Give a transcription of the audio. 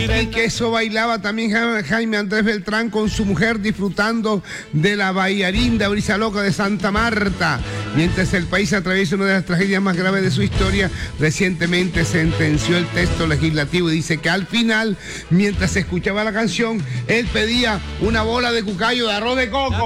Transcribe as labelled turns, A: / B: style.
A: Y que eso bailaba también Jaime Andrés Beltrán con su mujer disfrutando de la bailarinda Brisa Loca de Santa Marta. Mientras el país atraviesa una de las tragedias más graves de su historia, recientemente sentenció el texto legislativo y dice que al final, mientras se escuchaba la canción, él pedía una bola de cucayo de arroz de coco.